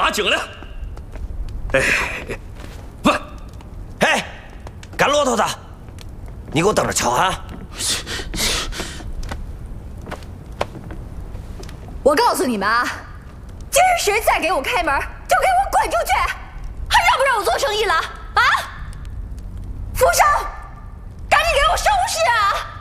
马精了。哎，不，哎，赶骆驼的，你给我等着瞧啊！ 我告诉你们啊，今儿谁再给我开门，就给我滚出去！还让不让我做生意了？啊！福生，赶紧给我收拾啊！